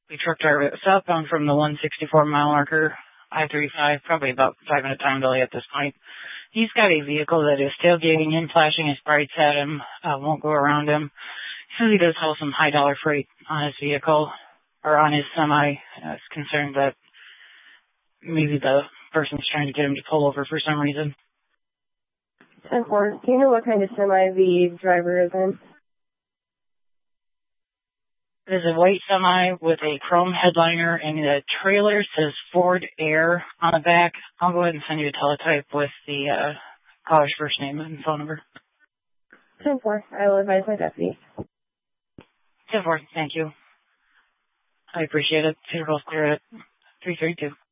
We truck driver southbound from the 164 mile marker, I-35, probably about 5-minute time delay at this point. He's got a vehicle that is tailgating him, flashing his brights at him, won't go around him. He says he does haul some high dollar freight on his vehicle, or on his semi. Is concerned that maybe the person's trying to get him to pull over for some reason. 10-4. Do you know what kind of semi the driver is in? It is a white semi with a chrome headliner, and the trailer says Ford Air on the back. I'll go ahead and send you a teletype with the caller's first name and phone number. 10-4. I will advise my deputy. 10-4. Thank you. I appreciate it. You're both clear at 332.